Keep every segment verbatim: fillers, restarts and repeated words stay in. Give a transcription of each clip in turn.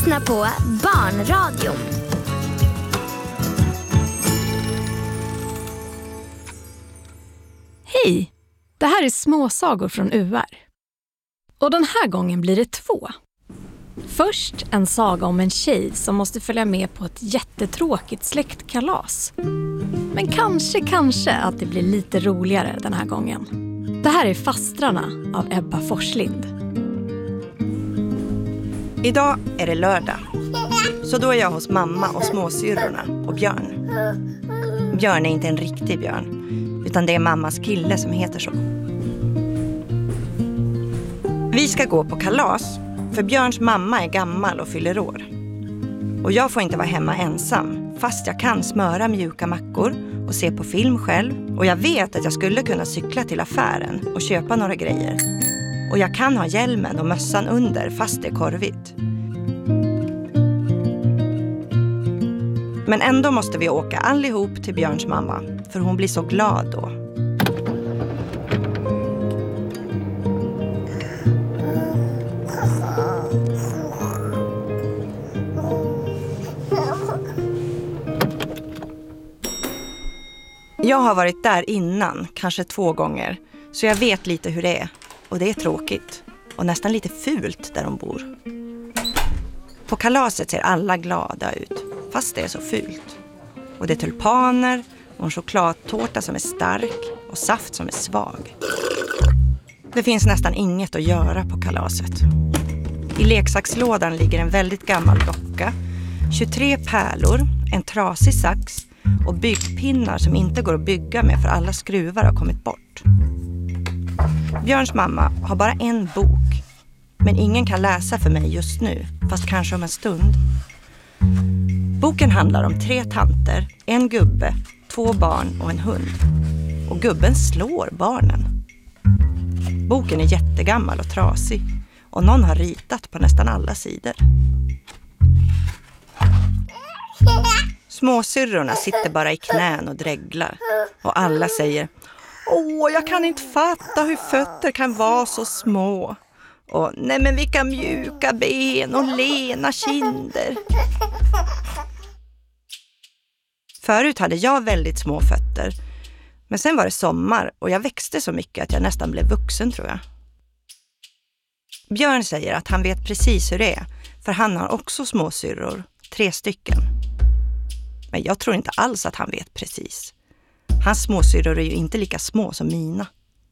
lyssnar på Barnradion. Hej! Det här är småsagor från U R. Och den här gången blir det två. Först en saga om en tjej som måste följa med på ett jättetråkigt släktkalas. Men kanske, kanske att det blir lite roligare den här gången. Det här är Fastrarna av Ebba Forslind. Idag är det lördag. Så då är jag hos mamma och småsyrrorna och Björn. Björn är inte en riktig björn, utan det är mammas kille som heter så. Vi ska gå på kalas, för Björns mamma är gammal och fyller år. Och jag får inte vara hemma ensam, fast jag kan smöra mjuka mackor och se på film själv. Och jag vet att jag skulle kunna cykla till affären och köpa några grejer. Och jag kan ha hjälmen och mössan under fast det är korvigt. Men ändå måste vi åka allihop till Björns mamma, för hon blir så glad då. Jag har varit där innan, kanske två gånger, så jag vet lite hur det är. Och det är tråkigt. Och nästan lite fult där de bor. På kalaset ser alla glada ut, fast det är så fult. Och det är tulpaner och en chokladtårta som är stark och saft som är svag. Det finns nästan inget att göra på kalaset. I leksakslådan ligger en väldigt gammal docka, tjugotre pärlor, en trasig sax och byggpinnar som inte går att bygga med för alla skruvar har kommit bort. Björns mamma har bara en bok, men ingen kan läsa för mig just nu, fast kanske om en stund. Boken handlar om tre tanter, en gubbe, två barn och en hund. Och gubben slår barnen. Boken är jättegammal och trasig, och någon har ritat på nästan alla sidor. Småsyrrorna sitter bara i knän och dreglar, och alla säger: Åh, jag kan inte fatta hur fötter kan vara så små. Och nej men vilka mjuka ben och lena kinder. Förut hade jag väldigt små fötter. Men sen var det sommar och jag växte så mycket att jag nästan blev vuxen, tror jag. Björn säger att han vet precis hur det är. För han har också småsyrror, tre stycken. Men jag tror inte alls att han vet precis. Hans småsyrror är ju inte lika små som mina.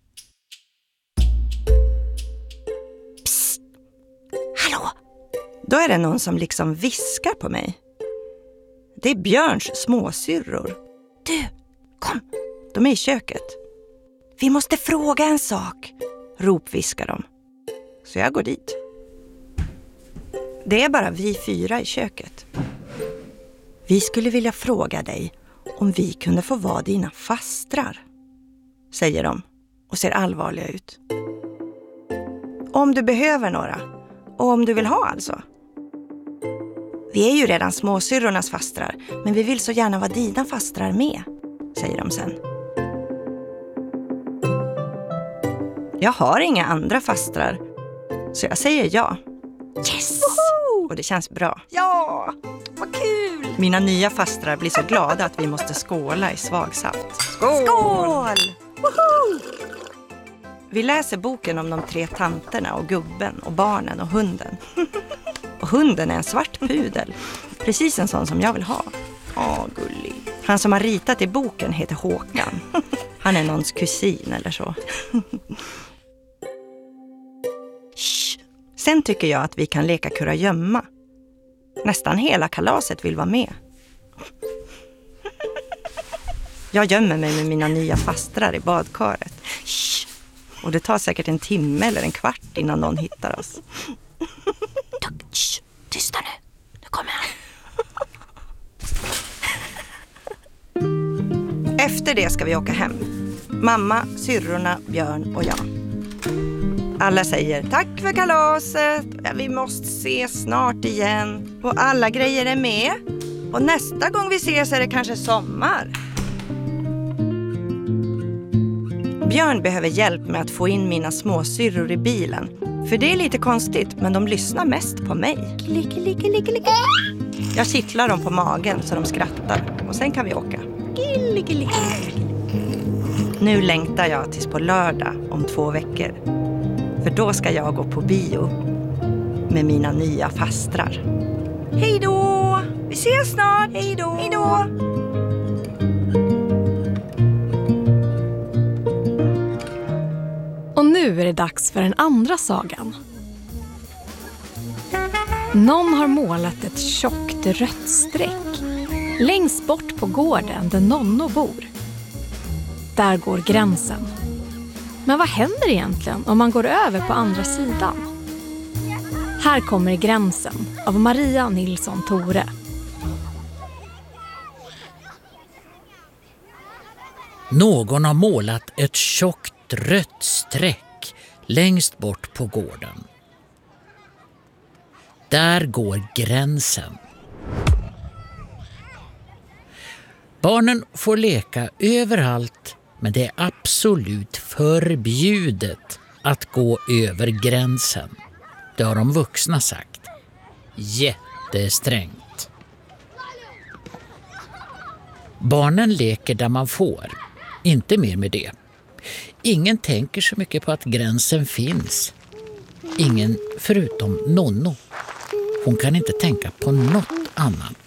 Psst! Hallå! Då är det någon som liksom viskar på mig. Det är Björns småsyrror. Du, kom! De är i köket. Vi måste fråga en sak, ropviskar de. Så jag går dit. Det är bara vi fyra i köket. Vi skulle vilja fråga dig om vi kunde få vara dina fastrar, säger de och ser allvarliga ut. Om du behöver några, och om du vill ha alltså. Vi är ju redan småsyrrornas fastrar, men vi vill så gärna vara dina fastrar med, säger de sen. Jag har inga andra fastrar, så jag säger ja. Yes! Woho! Och det känns bra. Ja, vad kul! Mina nya fastrar blir så glada att vi måste skåla i svagsaft. Skål! Skål! Woho! Vi läser boken om de tre tanterna och gubben och barnen och hunden. Och hunden är en svart pudel. Precis en sån som jag vill ha. Åh, gullig. Han som har ritat i boken heter Håkan. Han är någons kusin eller så. Shh. Sen tycker jag att vi kan leka kurragömma. Nästan hela kalaset vill vara med. Jag gömmer mig med mina nya fastrar i badkaret. Shh. Och det tar säkert en timme eller en kvart innan någon hittar oss. Shh. Tysta nu. Nu kommer han. Efter det ska vi åka hem. Mamma, syrrorna, Björn och jag. Alla säger tack för kalaset. Vi måste ses snart igen. Och alla grejer är med. Och nästa gång vi ses är det kanske sommar. Björn behöver hjälp med att få in mina småsyrror i bilen. För det är lite konstigt, men de lyssnar mest på mig. Jag kittlar dem på magen så de skrattar och sen kan vi åka. Nu längtar jag tills på lördag om två veckor. För då ska jag gå på bio med mina nya fastrar. Hej då! Vi ses snart! Hej då! Hej då! Och nu är det dags för den andra sagan. Någon har målat ett tjockt rött streck längst bort på gården där Nonno bor. Där går gränsen. Men vad händer egentligen om man går över på andra sidan? Här kommer gränsen av Maria Nilsson Tore. Någon har målat ett tjockt rött streck längst bort på gården. Där går gränsen. Barnen får leka överallt, men det är absolut förbjudet att gå över gränsen. Det har de vuxna sagt. Jättesträngt. Barnen leker där man får. Inte mer med det. Ingen tänker så mycket på att gränsen finns. Ingen förutom Nonno. Hon kan inte tänka på något annat.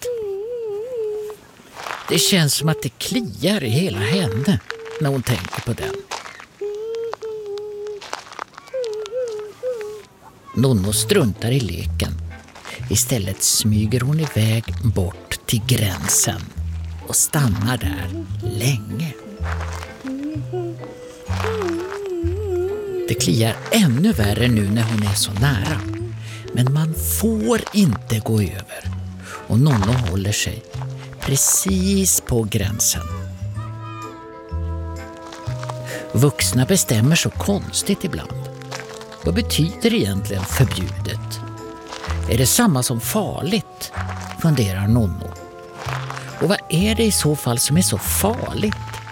Det känns som att det kliar i hela henne när hon tänker på den. Nonno struntar i leken. Istället smyger hon iväg bort till gränsen och stannar där länge. Det kliar ännu värre nu när hon är så nära. Men man får inte gå över. Och Nonno håller sig precis på gränsen. Vuxna bestämmer så konstigt ibland. Vad betyder egentligen förbjudet? Är det samma som farligt? Funderar Nonno. Och vad är det i så fall som är så farligt?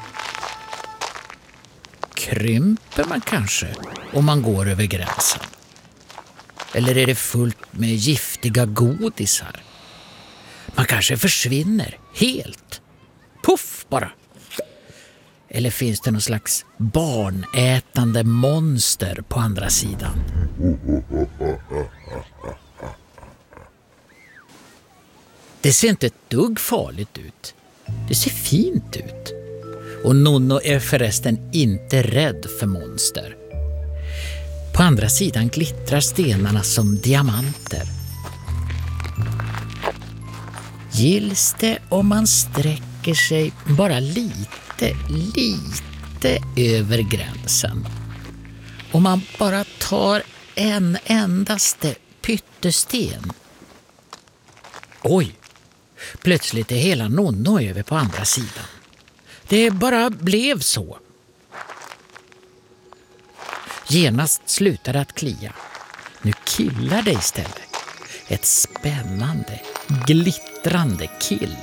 Krymper man kanske om man går över gränsen? Eller är det fullt med giftiga godisar? Man kanske försvinner helt. Puff bara. Eller finns det någon slags barnätande monster på andra sidan? Det ser inte ett dugg farligt ut. Det ser fint ut. Och Nonno är förresten inte rädd för monster. På andra sidan glittrar stenarna som diamanter. Gills det om man sträcker sig bara lite, lite över gränsen. Om man bara tar en endaste pyttesten. Oj, plötsligt är hela Nonno över på andra sidan. Det bara blev så. Genast slutade att klia. Nu killar det istället. Ett spännande, glittrande kill.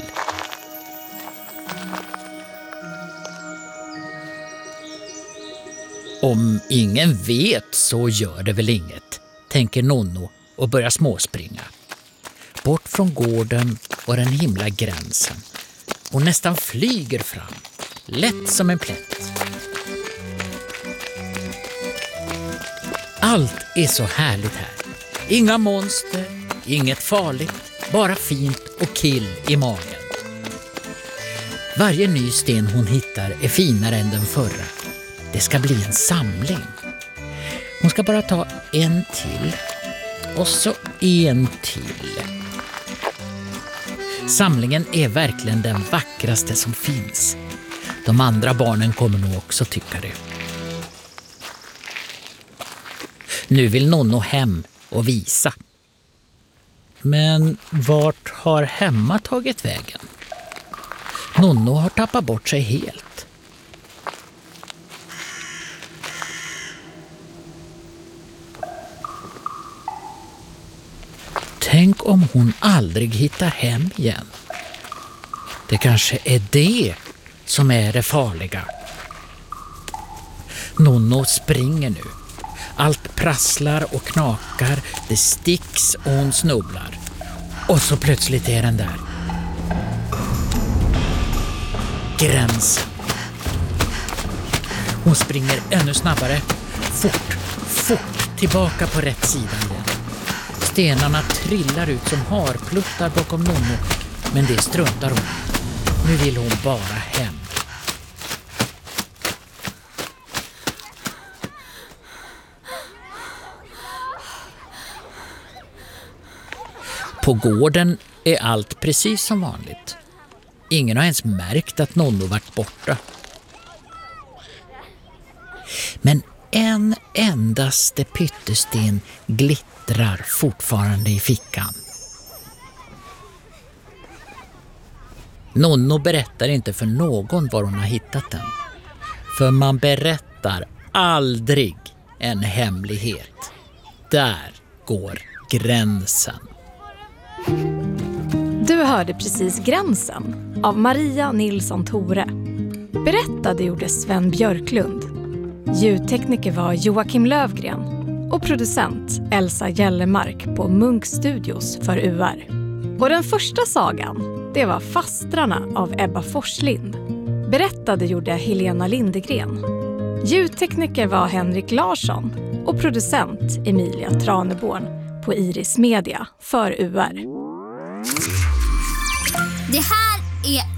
Om ingen vet så gör det väl inget, tänker Nonno och börjar småspringa. Bort från gården och den himla gränsen. Och nästan flyger fram, lätt som en plätt. Allt är så härligt här. Inga monster, inget farligt, bara fint och kill i magen. Varje ny sten hon hittar är finare än den förra. Det ska bli en samling. Hon ska bara ta en till och så en till. Samlingen är verkligen den vackraste som finns. De andra barnen kommer nog också tycka det. Nu vill Nonno hem och visa. Men vart har hemma tagit vägen? Nonno har tappat bort sig helt. Tänk om hon aldrig hittar hem igen. Det kanske är det som är det farliga. Nonno springer nu. Allt prasslar och knakar, det sticks och hon snubblar. Och så plötsligt är den där. Gränsen. Hon springer ännu snabbare. Fort, fort tillbaka på rätt sida igen. Stenarna trillar ut som harpluttar bakom Nonno, men det struntar hon. Nu vill hon bara hem. På gården är allt precis som vanligt. Ingen har ens märkt att Nonno varit borta. Men en endaste pyttesten glittrar fortfarande i fickan. Nonno berättar inte för någon var hon har hittat den. För man berättar aldrig en hemlighet. Där går gränsen. Du hörde precis Gränsen av Maria Nilsson Tore. Berättade gjorde Sven Björklund. Ljudtekniker var Joakim Lövgren och producent Elsa Gellemark på Munk Studios för U R. Och den första sagan, det var Fastrarna av Ebba Forslind. Berättade gjorde Helena Lindegren. Ljudtekniker var Henrik Larsson och producent Emilia Traneborn på Iris Media för U R. Det här är